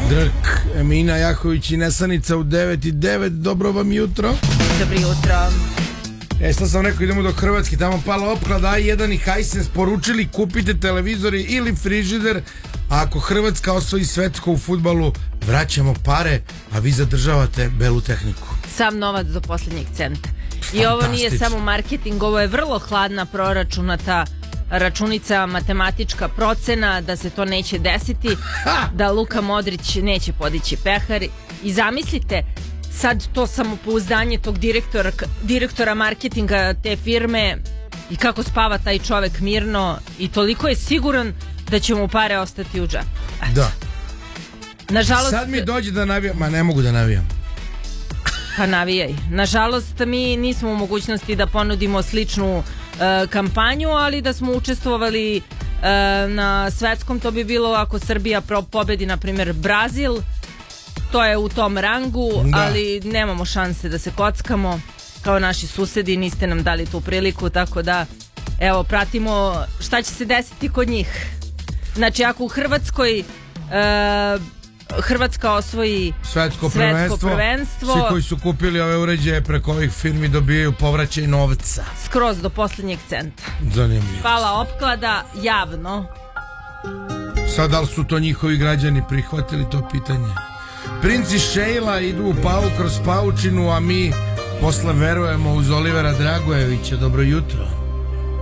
Drk, Emina Jahović i Nesanica u 9:09. Dobro vam jutro. Dobro jutro. Sad sam rekao idemo do Hrvatske, tamo pala opklada A1 i Hisense poručili kupite televizori ili frižider, a ako Hrvatska osvoji svetsko u fudbalu vraćamo pare, a vi zadržavate belu tehniku. Sam novac do posljednjeg centa. I ovo nije samo marketing, ovo je vrlo hladna proračunata računica, matematička procena da se to neće desiti, da Luka Modrić neće podići pehar. I zamislite sad to samopouzdanje tog direktora marketinga te firme i kako spava taj čovek mirno i toliko je siguran da će mu pare ostati u džepu. Da. Nažalost, sad mi dođe da navijam, ma ne mogu da navijam. Pa navijaj. Nažalost mi nismo u mogućnosti da ponudimo sličnu kampanju, ali da smo učestvovali na svetskom, to bi bilo ako Srbija pobedi na primjer Brazil, to je u tom rangu, da. Ali nemamo šanse da se kockamo kao naši susedi, niste nam dali tu priliku, tako da evo pratimo šta će se desiti kod njih. Znači ako u Hrvatskoj Hrvatska osvoji svetsko prvenstvo, svi koji su kupili ove uređaje preko ovih firmi dobijaju povraćaj novca skroz do posljednjeg centa. Zanimljivo. Hvala opklada javno. Sad da li su to njihovi građani prihvatili to pitanje? Princ i Šejla idu u pavu kroz paučinu, a mi posle verujemo uz Olivera Dragojevića. Dobro jutro.